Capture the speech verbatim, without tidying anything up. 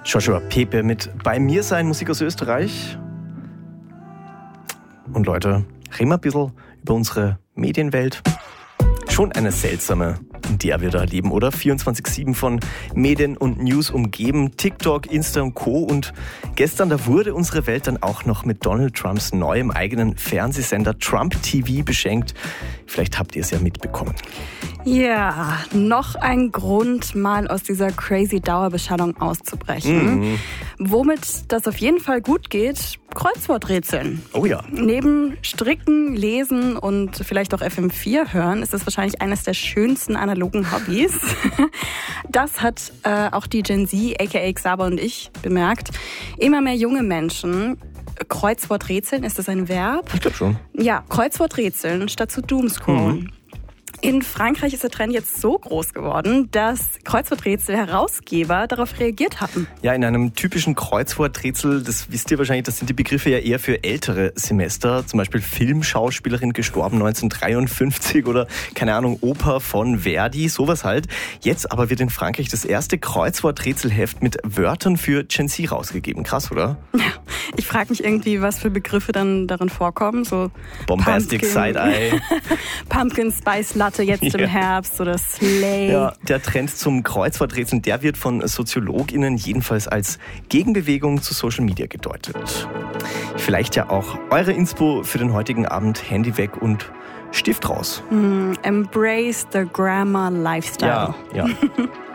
Joshua Pepe mit Bei mir sein, Musik aus Österreich. Und Leute, reden wir ein bisschen über unsere Medienwelt. Schon eine seltsame, in der wir da leben, oder? vierundzwanzig sieben von Medien und News umgeben, TikTok, Insta und Co. Und gestern, da wurde unsere Welt dann auch noch mit Donald Trumps neuem eigenen Fernsehsender Trump T V beschenkt. Vielleicht habt ihr es ja mitbekommen. Ja, noch ein Grund, mal aus dieser crazy Dauerbeschallung auszubrechen. Mhm. Womit das auf jeden Fall gut geht, Kreuzworträtseln. Oh ja. Neben Stricken, Lesen und vielleicht auch F M vier hören, ist das wahrscheinlich eines der schönsten analogen Hobbys. Das hat äh, auch die Gen Z, aka Xaver und ich, bemerkt. Immer mehr junge Menschen Kreuzworträtseln, ist das ein Verb? Ich glaube schon. Ja, Kreuzworträtseln statt zu Doomscrollen. Mhm. In Frankreich ist der Trend jetzt so groß geworden, dass Kreuzworträtsel-Herausgeber darauf reagiert haben. Ja, in einem typischen Kreuzworträtsel, das wisst ihr wahrscheinlich, das sind die Begriffe ja eher für ältere Semester. Zum Beispiel Filmschauspielerin, gestorben neunzehnhundertdreiundfünfzig oder, keine Ahnung, Oper von Verdi, sowas halt. Jetzt aber wird in Frankreich das erste Kreuzworträtselheft mit Wörtern für Gen Z rausgegeben. Krass, oder? Ja, ich frage mich irgendwie, was für Begriffe dann darin vorkommen. So Bombastic Side-Eye. Pumpkin Spice Latte jetzt im Ja. Herbst oder Slay. Ja, der Trend zum Kreuzworträtseln, der wird von SoziologInnen jedenfalls als Gegenbewegung zu Social Media gedeutet. Vielleicht ja auch eure Inspo für den heutigen Abend: Handy weg und Stift raus. Mm, embrace the Grammar Lifestyle. Ja, ja.